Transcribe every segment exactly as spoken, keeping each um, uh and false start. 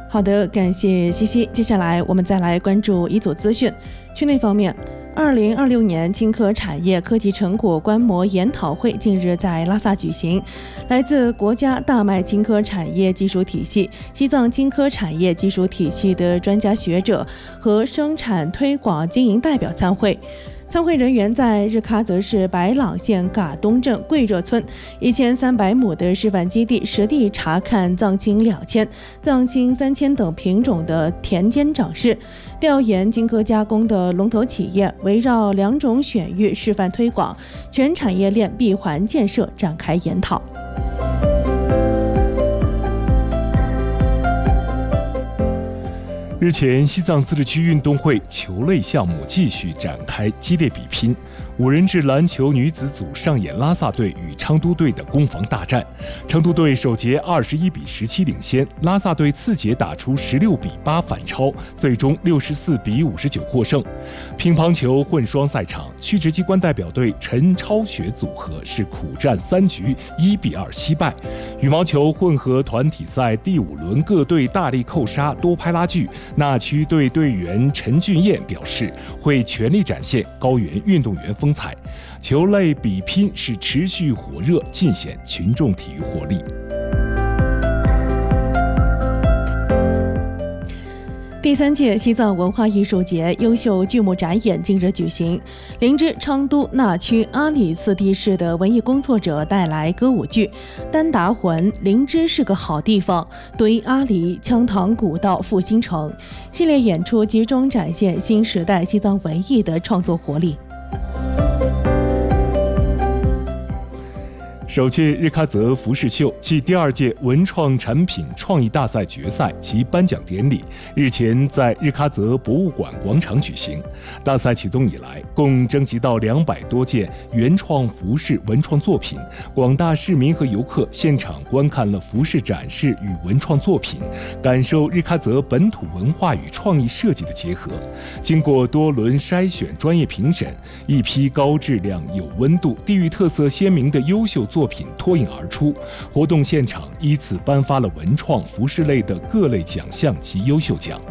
好的，感谢西西。接下来我们再来关注一组资讯。区内方面，二零二六年青科产业科技成果观摩研讨会近日在拉萨举行。来自国家大麦青科产业技术体系、西藏青科产业技术体系的专家学者和生产推广经营代表参会。参会人员在日喀则市白朗县嘎东镇贵热村一千三百亩的示范基地实地查看藏青两千、藏青三千等品种的田间长势，调研青科加工的龙头企业，围绕两种选育示范推广、全产业链闭环建设展开研讨。 日前，西藏自治区运动会球类项目继续展开激烈比拼。五人制篮球女子组上演拉萨队与昌都队的攻防大战。昌都队首节二十一比十七领先，拉萨队次节打出十六比八反超，最终六十四比五十九获胜。乒乓球混双赛场，旭直机关代表队陈超雪组合是苦战三局，一比二惜败。羽毛球混合团体赛第五轮各队大力扣杀，多拍拉锯。那区队队员陈俊彦表示，会全力展现高原运动员风采。球类比拼是持续火热，尽显群众体育活力。 第三届西藏文化艺术节优秀剧目展演近日举行，林芝、昌都、那曲、阿里四地市的文艺工作者带来歌舞剧《丹达魂》，林芝是个好地方，堆阿里、羌塘古道复兴城系列演出集中展现新时代西藏文艺的创作活力。 首届日喀则服饰秀暨第二届文创产品创意大赛决赛及颁奖典礼日前在日喀则博物馆广场举行。大赛启动以来，共征集到两百多件原创服饰文创作品，广大市民和游客现场观看了服饰展示与文创作品，感受日喀则本土文化与创意设计的结合。经过多轮筛选、专业评审，一批高质量、有温度、地域特色鲜明的优秀作品作品脱颖而出，活动现场依次颁发了文创服饰类的各类奖项及优秀奖。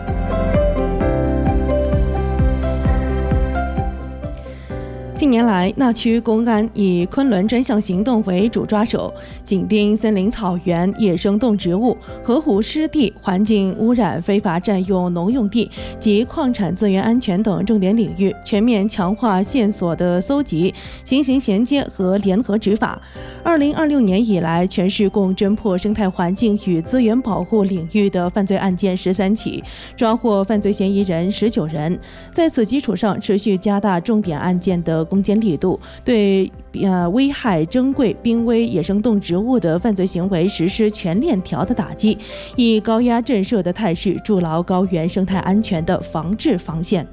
近年来，那曲公安以昆仑专项行动为主抓手，紧盯森林草原、野生动植物、河湖湿地、环境污染、非法占用农用地及矿产资源安全等重点领域，全面强化线索的搜集、行刑衔接和联合执法。二零二六年以来，全市共侦破生态环境与资源保护领域的犯罪案件十三起，抓获犯罪嫌疑人十九人。在此基础上，持续加大重点案件的攻坚力度，对呃危害珍贵、濒危野生动植物的犯罪行为实施全链条的打击，以高压震慑的态势筑牢高原生态安全的防治防线。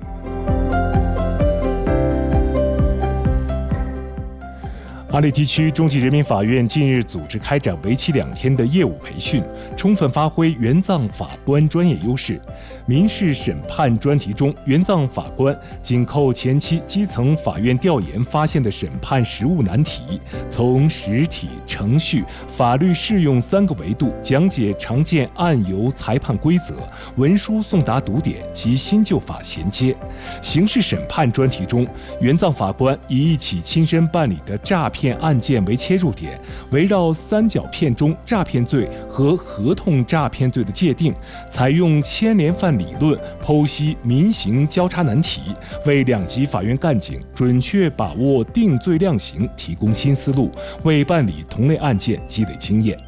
阿里地区中级人民法院近日组织开展为期两天的业务培训，充分发挥原藏法官专业优势。民事审判专题中，原藏法官紧扣前期基层法院调研发现的审判实务难题，从实体、程序、法律适用三个维度讲解常见案由裁判规则、文书送达读点及新旧法衔接。刑事审判专题中，原藏法官以一起亲身办理的诈骗案件为切入点，围绕三角片中诈骗罪和合同诈骗罪的界定，采用牵连犯理论剖析民刑交叉难题，为两级法院干警准确把握定罪量刑提供新思路，为办理同类案件积累经验。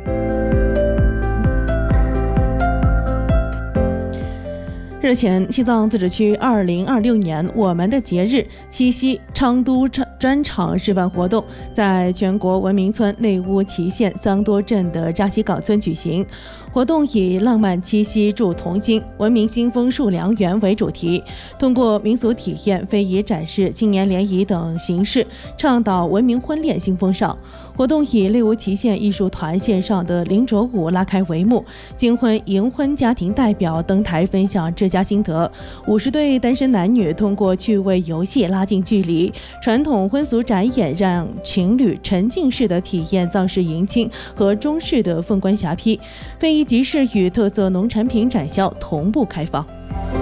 日前，西藏自治区二零二六年我们的节日七夕昌都专场示范活动在全国文明村内乌旗县桑多镇的扎西岗村举行。活动以浪漫七夕祝同心，文明新丰树良缘为主题，通过民俗体验、非遗展示、青年联谊等形式，倡导文明婚恋新风尚。活动以内乌旗县艺术团线上的灵卓舞拉开帷幕，金婚迎婚家庭代表登台分享治家心得，五十对单身男女通过趣味游戏拉近距离，传统婚俗展演让情侣沉浸式的体验藏式迎亲和中式的凤冠霞帔，非遗集市与特色农产品展销同步开放。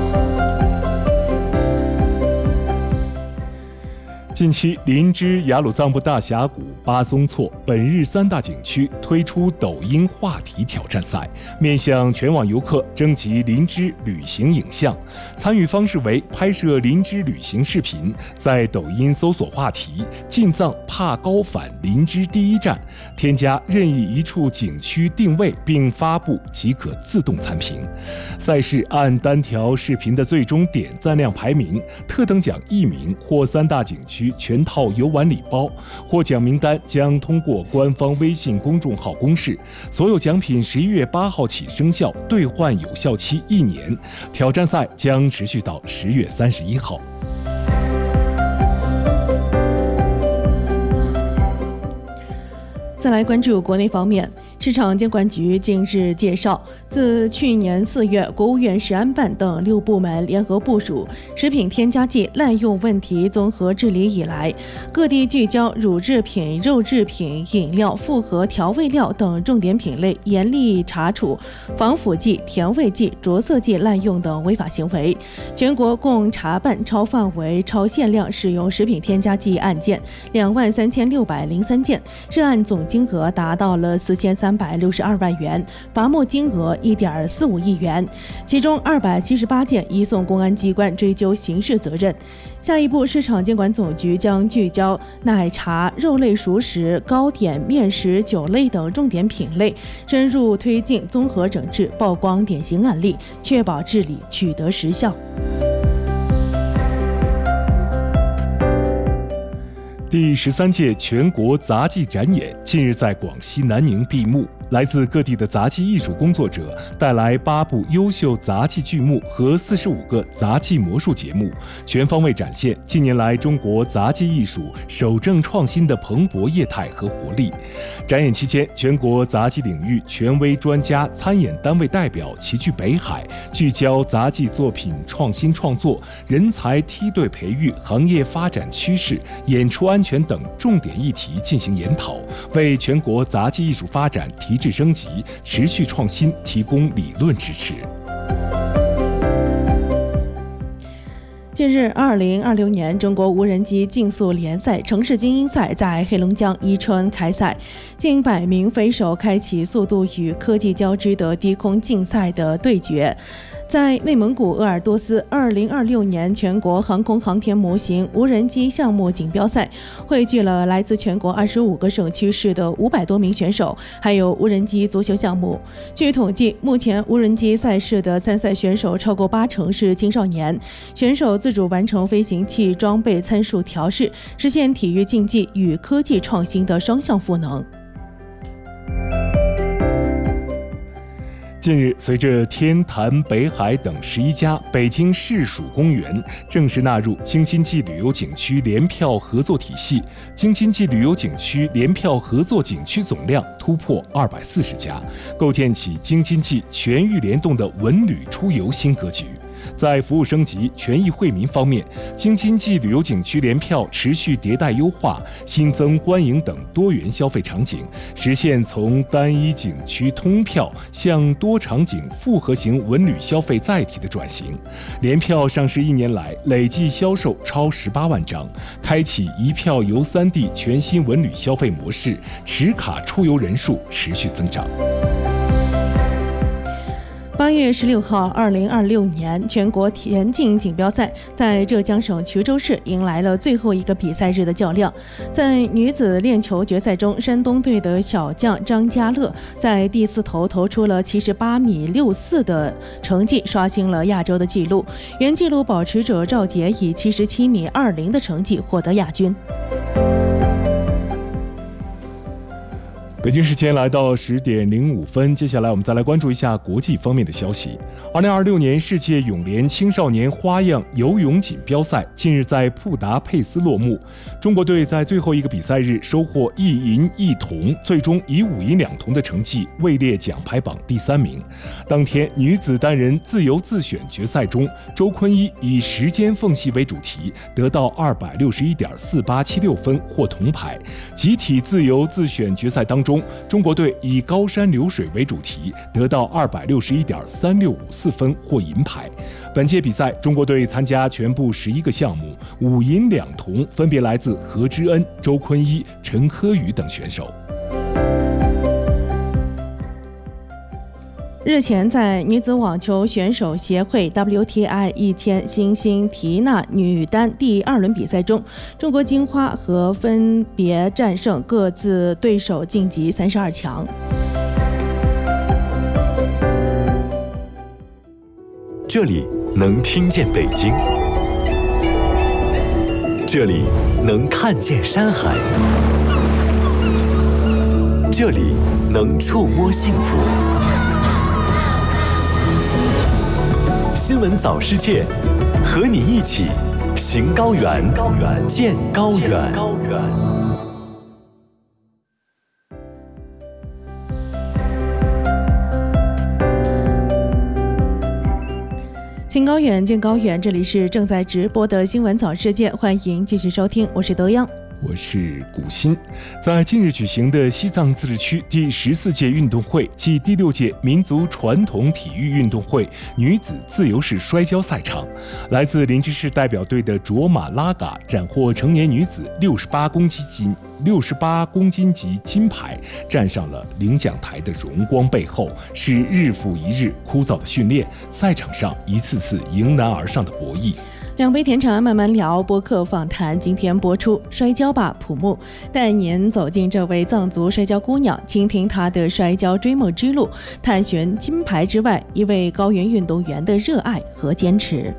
近期，林芝、雅鲁藏布大峡谷、巴松措本日三大景区推出抖音话题挑战赛，面向全网游客征集林芝旅行影像。参与方式为拍摄林芝旅行视频，在抖音搜索话题“进藏帕高反林芝第一站”，添加任意一处景区定位并发布即可自动参评。赛事按单条视频的最终点赞量排名，特等奖一名或三大景区全套游玩礼包，获奖名单将通过官方微信公众号公示。所有奖品十一月八号起生效，兑换有效期一年。挑战赛将持续到十月三十一号。 再来关注国内方面。市场监管局近日介绍，自去年四月，国务院食安办等六部门联合部署食品添加剂滥用问题综合治理以来，各地聚焦乳制品、肉制品、饮料、复合调味料等重点品类，严厉查处防腐剂、甜味剂、着色剂滥用等违法行为。全国共查办超范围、超限量使用食品添加剂案件两万三千六百零三件，涉案总金额达到了四千三百六十二万元，罚没金额一点四五亿元，其中二百七十八件移送公安机关追究刑事责任。下一步，市场监管总局将聚焦奶茶、肉类熟食、糕点、面食、酒类等重点品类，深入推进综合整治，曝光典型案例，确保治理取得实效。 第十三届全国杂技展演近日在广西南宁闭幕。来自各地的杂技艺术工作者带来八部优秀杂技剧目和四十五个杂技魔术节目，全方位展现近年来中国杂技艺术守正创新的蓬勃业态和活力。展演期间，全国杂技领域权威专家、参演单位代表齐聚北海，聚焦杂技作品创新创作、人才梯队培育、行业发展趋势、演出安全等重点议题进行研讨，为全国杂技艺术发展提质升级、持续创新提供理论支持。 近日，二零二六年中国无人机竞速联赛城市精英赛在黑龙江伊春开赛，近百名飞手开启速度与科技交织的低空竞赛的对决。在内蒙古鄂尔多斯，二零二六年全国航空航天模型无人机项目锦标赛汇聚了来自全国二十五个省区市的五百多名选手，还有无人机足球项目。据统计，目前无人机赛事的参赛选手超过八成是青少年，选手自主完成飞行器装备参数调试，实现体育竞技与科技创新的双向赋能。 近日，随着天坛、北海等十一家北京市属公园正式纳入京津冀旅游景区联票合作体系，京津冀旅游景区联票合作景区总量突破二百四十家，构建起京津冀全域联动的文旅出游新格局。在服务升级、权益惠民方面，京津冀旅游景区联票持续迭代优化，新增欢迎等多元消费场景，实现从单一景区通票向多场景复合型文旅消费载体的转型。联票上市一年来，累计销售超十八万张，开启一票游三地全新文旅消费模式，持卡出游人数持续增长。 八月十六号，二零二六年全国田径锦标赛在浙江省衢州市迎来了最后一个比赛日的较量。在女子链球决赛中，山东队的小将张家乐在第四投投出了七十八米六四的成绩，刷新了亚洲的纪录。原纪录保持者赵杰以七十七米二零的成绩获得亚军。 北京时间来到十点零五分，接下来我们再来关注一下国际方面的消息。二零二六年世界泳联青少年花样游泳锦标赛近日在布达佩斯落幕，中国队在最后一个比赛日收获一银一铜，最终以五银两铜的成绩位列奖牌榜第三名。当天女子单人自由自选决赛中，周坤一以时间缝隙为主题，得到二百六十一点四八七六分获铜牌。集体自由自选决赛当中，中国队以高山流水为主题，得到二百六十一点三六五四分获银牌。本届比赛，中国队参加全部十一个项目，五银两铜分别来自何之恩、周坤一、陈科宇等选手。 日前，在女子网球选手协会 W T I 一千新星缇娜女单第二轮比赛中，中国金花和分别战胜各自对手晋级三十二强。 这里能听见北京，这里能看见山海，这里能触摸幸福。新闻早世界，和你一起行高原，见高原。 行高远，见高远，这里是正在直播的新闻早世界，欢迎继续收听，我是德央。 我是古欣。在近日举行的西藏自治区第十四届运动会暨第六届民族传统体育运动会女子自由式摔跤赛场，来自林芝市代表队的卓玛拉嘎斩获成年女子六十八公斤金六十八公斤级金牌，站上了领奖台的荣光背后，是日复一日枯燥的训练，赛场上一次次迎难而上的博弈。 两杯甜茶慢慢聊，播客访谈今天播出摔跤吧普木，带您走进这位藏族摔跤姑娘，倾听她的摔跤追梦之路，探寻金牌之外一位高原运动员的热爱和坚持。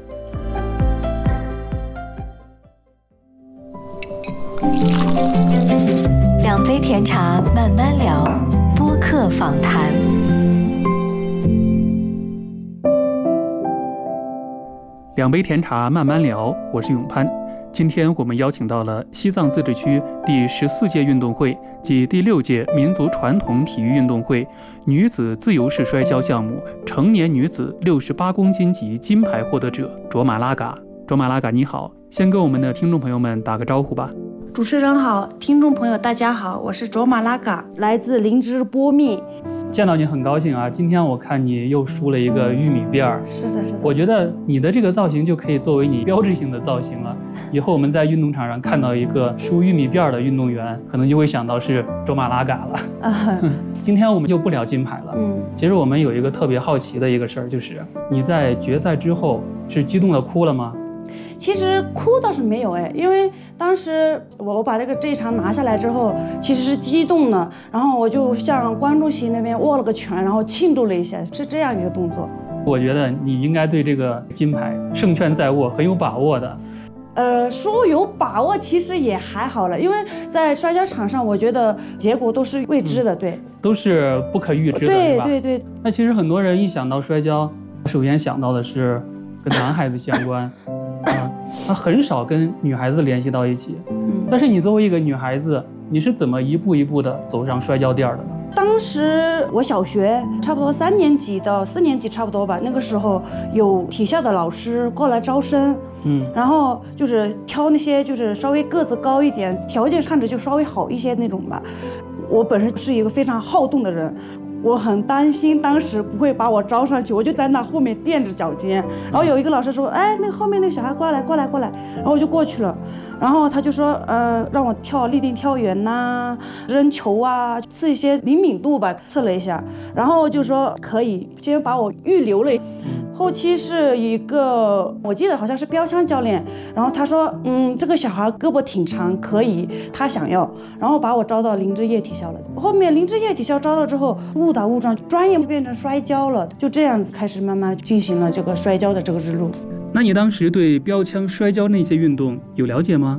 两杯甜茶慢慢聊，播客访谈。 两杯甜茶慢慢聊，我是永潘。今天我们邀请到了西藏自治区第十四届运动会及第六届民族传统体育运动会女子自由式摔跤项目成年女子六十八公斤级金牌获得者卓玛拉嘎。卓玛拉嘎，你好，先跟我们的听众朋友们打个招呼吧。 主持人好，听众朋友大家好，我是卓玛拉嘎，来自林芝波密。 见到你很高兴啊！今天我看你又梳了一个玉米辫儿， 是的，是的。 我觉得你的这个造型就可以作为你标志性的造型了。以后我们在运动场上看到一个梳玉米辫儿的运动员，可能就会想到是卓玛拉嘎了。啊、今天我们就不聊金牌了。嗯，其实我们有一个特别好奇的一个事儿，就是你在决赛之后是激动的哭了吗？ 其实哭倒是没有哎，因为当时我我把这个这一场拿下来之后，其实是激动的，然后我就向观众席那边握了个拳，然后庆祝了一下，是这样一个动作。 我觉得你应该对这个金牌胜券在握，很有把握的。 呃，说有把握其实也还好了，因为在摔跤场上，我觉得结果都是未知的，对， 嗯、都是不可预知的， 对是吧？ 对对。 那其实很多人一想到摔跤，首先想到的是跟男孩子相关。啊，他很少跟女孩子联系到一起。嗯，但是你作为一个女孩子，你是怎么一步一步的走上摔跤垫的呢？ 当时我小学差不多三年级到四年级差不多吧，那个时候有体校的老师过来招生，嗯，然后就是挑那些就是稍微个子高一点，条件看着就稍微好一些那种吧。我本身是一个非常好动的人。我很担心当时不会把我招上去，我就在那后面垫着脚尖，然后有一个老师说，哎，那个后面那个小孩过来过来过来，然后我就过去了，然后他就说，呃，让我跳立定跳远呐、啊，扔球啊，测一些灵敏度吧，测了一下，然后就说可以，先把我预留了。后期是一个，我记得好像是标枪教练，然后他说，嗯，这个小孩胳膊挺长，可以，他想要，然后把我招到林芝业体校了。后面林芝业体校招到之后，误打误撞，专业变成摔跤了，就这样子开始慢慢进行了这个摔跤的这个之路。 那你当时对标枪、摔跤那些运动有了解吗？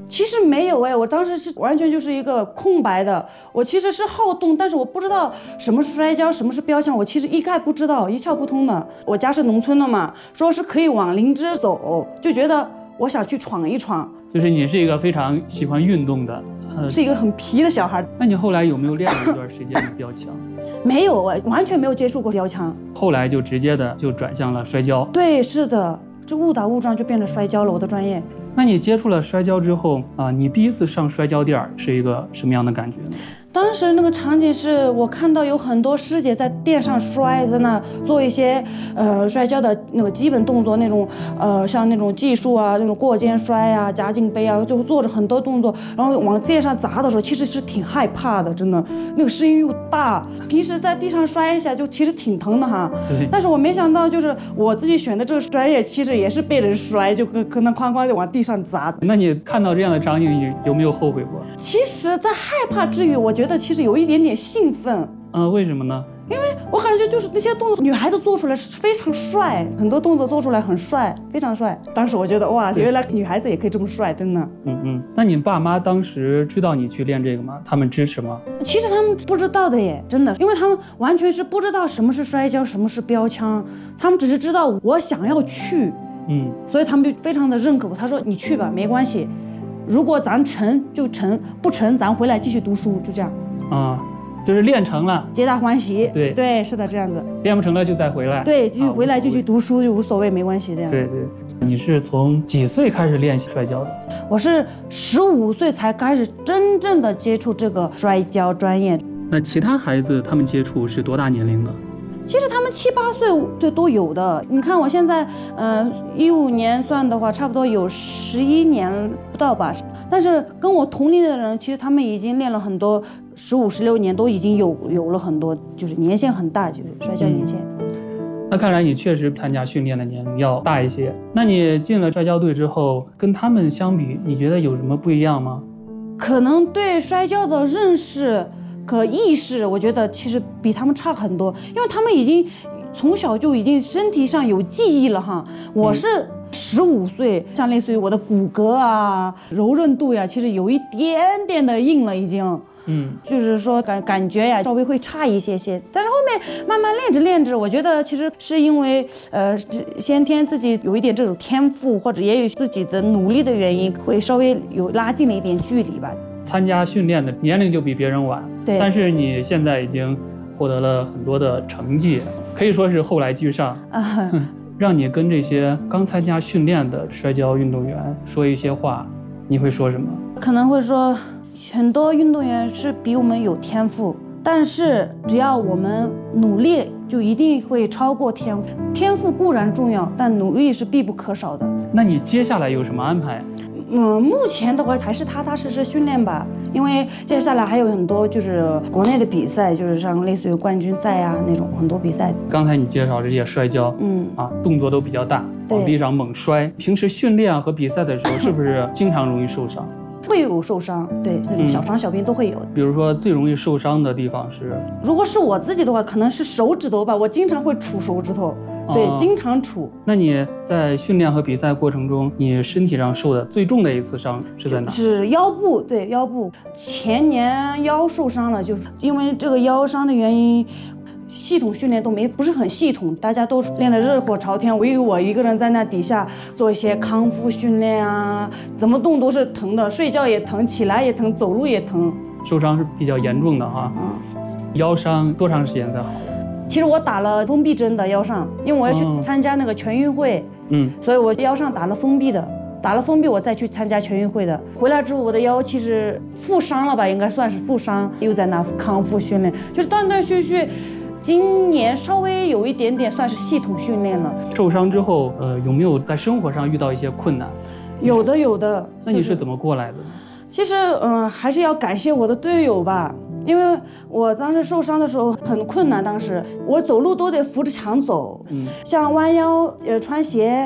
其实没有哎，我当时是完全就是一个空白的。我其实是好动，但是我不知道什么是摔跤，什么是标枪，我其实一概不知道，一窍不通的。我家是农村的嘛，说是可以往林芝走，就觉得我想去闯一闯。 就是你是一个非常喜欢运动的， 呃、是一个很皮的小孩。 那你后来有没有练了一段时间的标枪？ 没有，我完全没有接触过标枪。 后来就直接的就转向了摔跤。 对，是的，这误打误撞就变成摔跤了，我的专业。 那你接触了摔跤之后啊，你第一次上摔跤垫是一个什么样的感觉呢？ 当时那个场景是我看到有很多师姐在垫上摔，在那做一些呃摔跤的那个基本动作，那种呃像那种技术啊，那种过肩摔啊、夹颈背啊，就做着很多动作，然后往垫上砸的时候，其实是挺害怕的，真的，那个声音又大，平时在地上摔一下就其实挺疼的哈。 对。 但是我没想到，就是我自己选的这个专业，其实也是被人摔，就可可能哐哐的往地上砸。 那你看到这样的场景，有没有后悔过？ 其实，在害怕之余，我觉得其实有一点点兴奋。 呃，为什么呢？ 因为我感觉就是那些动作，女孩子做出来是非常帅，很多动作做出来很帅，非常帅。当时我觉得哇，原来女孩子也可以这么帅，真的。 嗯嗯。那你爸妈当时知道你去练这个吗？他们支持吗？ 其实他们不知道的耶，真的，因为他们完全是不知道什么是摔跤，什么是标枪，他们只是知道我想要去，嗯，所以他们就非常的认可我。他说你去吧，没关系，如果咱成就成，不成咱回来继续读书，就这样。 啊。就是练成了， 皆大欢喜。 对对，是的，这样子。 练不成了就再回来。 对，继续回来继续读书就无所谓，没关系这样。 对对。你是从几岁开始练习摔跤的？ 我是十五岁才开始真正的接触这个摔跤专业。 那其他孩子他们接触是多大年龄呢？ 其实他们七八岁就都有的。你看我现在，呃，一五年算的话，差不多有十一年不到吧。但是跟我同龄的人，其实他们已经练了很多，十五、十六年都已经有有了很多，就是年限很大，就是摔跤年限。 嗯、那看来你确实参加训练的年龄要大一些。那你进了摔跤队之后，跟他们相比，你觉得有什么不一样吗？ 可能对摔跤的认识和意识，我觉得其实比他们差很多，因为他们已经从小就已经身体上有记忆了哈。我是十五岁，像类似于我的骨骼啊、柔韧度呀，其实有一点点的硬了已经。嗯，就是说感感觉呀稍微会差一些些，但是后面慢慢练着练着，我觉得其实是因为呃先天自己有一点这种天赋，或者也有自己的努力的原因，会稍微有拉近了一点距离吧。 参加训练的年龄就比别人晚，对，但是你现在已经获得了很多的成绩，可以说是后来居上啊。让你跟这些刚参加训练的摔跤运动员说一些话，你会说什么？ 可能会说，很多运动员是比我们有天赋，但是只要我们努力，就一定会超过天赋。天赋固然重要，但努力是必不可少的。 那你接下来有什么安排？ 嗯，目前的话还是踏踏实实训练吧，因为接下来还有很多就是国内的比赛，就是像类似于冠军赛啊那种很多比赛。 刚才你介绍这些摔跤，嗯啊，动作都比较大，往地上猛摔。平时训练和比赛的时候，是不是经常容易受伤？ 会有受伤，对，那种小伤小病都会有、嗯。 比如说最容易受伤的地方是， 如果是我自己的话，可能是手指头吧，我经常会杵手指头。对，哦、经常杵。 那你在训练和比赛过程中，你身体上受的最重的一次伤是在哪？ 是腰部，对，腰部。前年腰受伤了，就是因为这个腰伤的原因，系统训练都没不是很系统，大家都练得热火朝天，唯有我一个人在那底下做一些康复训练啊，怎么动都是疼的，睡觉也疼，起来也疼，走路也疼。 受伤是比较严重的哈。嗯。腰伤多长时间才好？ 其实我打了封闭针的腰上，因为我要去参加那个全运会，嗯，所以我腰上打了封闭的，打了封闭我再去参加全运会的。回来之后我的腰其实负伤了吧，应该算是负伤，又在那康复训练，就是断断续续。今年稍微有一点点算是系统训练了。 受伤之后，呃，有没有在生活上遇到一些困难？ 有的，有的。 那你是怎么过来的？ 其实，嗯、呃，还是要感谢我的队友吧。因为我当时受伤的时候很困难，当时我走路都得扶着墙走，嗯，像弯腰、呃穿鞋、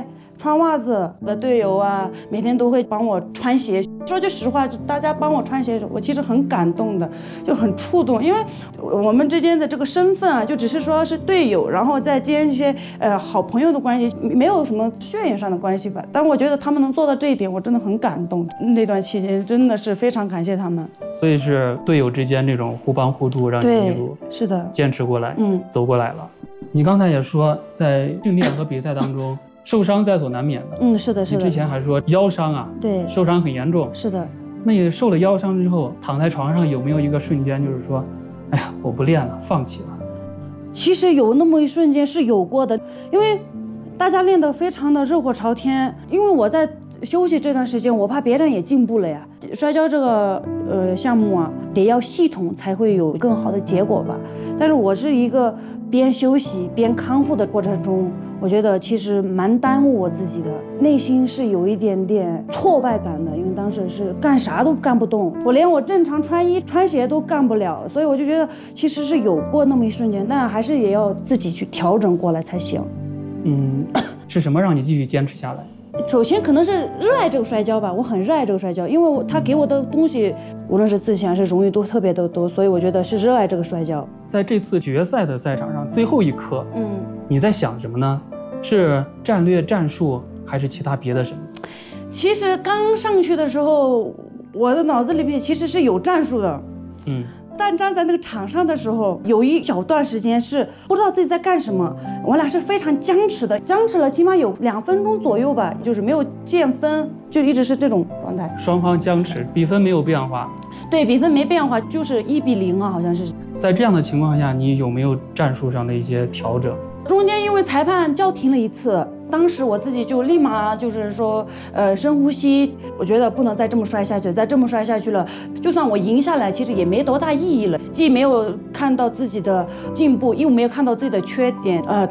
穿袜子的队友啊，每天都会帮我穿鞋。说句实话，大家帮我穿鞋，我其实很感动的，就很触动，因为我们之间的这个身份啊，就只是说是队友，然后再兼一些呃好朋友的关系，没有什么血缘上的关系吧。但我觉得他们能做到这一点，我真的很感动。那段期间真的是非常感谢他们。 所以是队友之间这种互帮互助，让你一路是的坚持过来， 嗯， 走过来了。你刚才也说，在训练和比赛当中受伤在所难免的。 嗯，是的，是的。 你之前还说腰伤啊， 对， 受伤很严重。 是的。 那你受了腰伤之后，躺在床上有没有一个瞬间，就是说，哎呀，我不练了，放弃了？ 其实有那么一瞬间是有过的，因为大家练得非常的热火朝天，因为我在休息这段时间，我怕别人也进步了呀。摔跤这个呃项目啊，得要系统才会有更好的结果吧。但是我是一个边休息边康复的过程中，我觉得其实蛮耽误我自己的，内心是有一点点挫败感的，因为当时是干啥都干不动，我连我正常穿衣穿鞋都干不了，所以我就觉得其实是有过那么一瞬间，但还是也要自己去调整过来才行。 嗯，是什么让你继续坚持下来？ 首先可能是热爱这个摔跤吧，我很热爱这个摔跤，因为他给我的东西，无论是自信还是荣誉都特别的多，所以我觉得是热爱这个摔跤。 在这次决赛的赛场上，最后一刻， 嗯， 你在想什么呢？是战略战术，还是其他别的什么？ 其实刚上去的时候，我的脑子里面其实是有战术的， 嗯。 但站在那个场上的时候，有一小段时间是不知道自己在干什么，我俩是非常僵持的，僵持了起码有两分钟左右吧，就是没有见分，就一直是这种状态。 双方僵持，比分没有变化。 对，比分没变化，就是一比零啊，好像是。 在这样的情况下，你有没有战术上的一些调整？ 中间因为裁判叫停了一次，当时我自己就立马就是说，呃，深呼吸，我觉得不能再这么摔下去，再这么摔下去了，就算我赢下来，其实也没多大意义了，既没有看到自己的进步，又没有看到自己的缺点，呃，